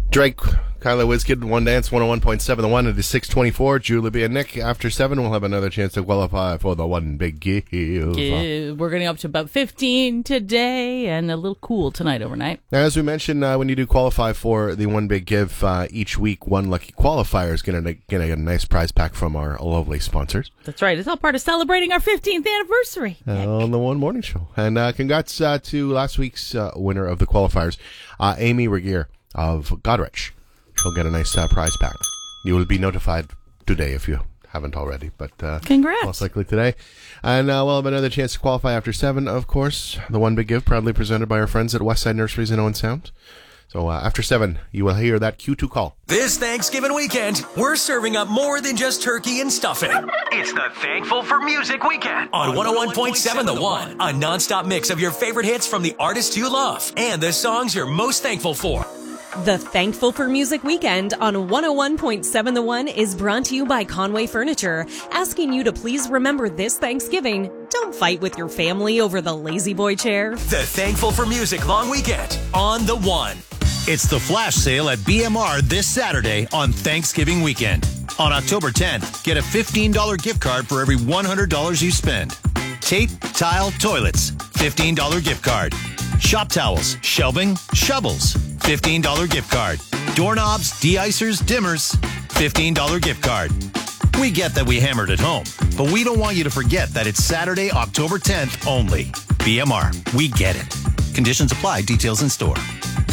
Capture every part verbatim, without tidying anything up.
Drake, Kyla Wizkid, One Dance, one oh one point seven The One. It is six twenty-four. Julie B and Nick. After seven, we'll have another chance to qualify for the One Big Give. Yeah, we're getting up to about fifteen today and a little cool tonight overnight. Now, as we mentioned, uh, when you do qualify for the One Big Give, uh, each week, one lucky qualifier is going to get a nice prize pack from our lovely sponsors. That's right. It's all part of celebrating our fifteenth anniversary. Uh, on the One Morning Show. And uh, congrats uh, to last week's uh, winner of the qualifiers, uh, Amy Regier of Godrich. She'll get a nice uh, prize pack. You will be notified today if you haven't already. But uh, congrats. Most likely today. And uh, we'll have another chance to qualify after seven, of course. The One Big Give, proudly presented by our friends at Westside Nurseries in Owen Sound. So uh, after seven, you will hear that Q two call. This Thanksgiving weekend, we're serving up more than just turkey and stuffing. It's the Thankful for Music weekend on one oh one point seven The One. A nonstop mix of your favorite hits from the artists you love and the songs you're most thankful for. The Thankful for Music weekend on one oh one point seven The One is brought to you by Conway Furniture, asking you to please remember this Thanksgiving, don't fight with your family over the lazy boy chair. The Thankful for Music long weekend on The One. It's the flash sale at B M R this Saturday on Thanksgiving weekend. On October tenth, get a fifteen dollars gift card for every one hundred dollars you spend. Tate Tile Toilets, fifteen dollars gift card. Shop towels, shelving, shovels, fifteen dollars gift card. Doorknobs, de-icers, dimmers, fifteen dollars gift card. We get that we hammered at home, but we don't want you to forget that it's Saturday, October tenth only. B M R, we get it. Conditions apply, details in store.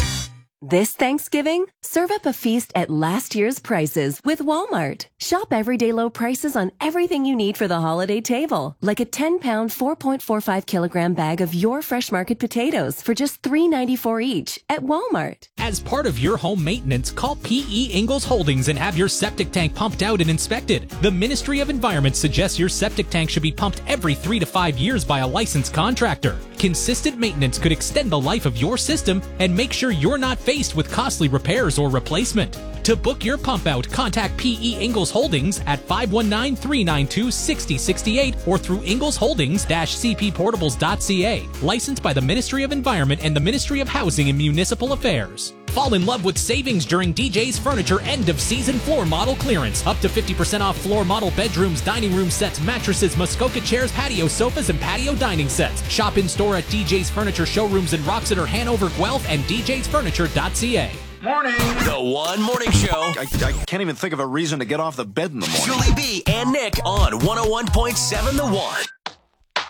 This Thanksgiving, serve up a feast at last year's prices with Walmart. Shop everyday low prices on everything you need for the holiday table, like a ten pound, four point four five kilogram bag of your Fresh Market potatoes for just three ninety-four each at Walmart. As part of your home maintenance, call P E Ingalls Holdings and have your septic tank pumped out and inspected. The Ministry of Environment suggests your septic tank should be pumped every three to five years by a licensed contractor. Consistent maintenance could extend the life of your system and make sure you're not faced with costly repairs or replacement. To book your pump out, contact P E Ingalls Holdings at five one nine, three nine two, six zero six eight or through ingalls holdings dash c p portables dot c a. Licensed by the Ministry of Environment and the Ministry of Housing and Municipal Affairs. Fall in love with savings during D J's Furniture end-of-season floor model clearance. Up to fifty percent off floor model bedrooms, dining room sets, mattresses, Muskoka chairs, patio sofas, and patio dining sets. Shop in-store at D J's Furniture showrooms in Roxeter, Hanover, Guelph, and d j's furniture dot c a. Morning. The One Morning Show. I, I can't even think of a reason to get off the bed in the morning. Julie B and Nick on one oh one point seven The One.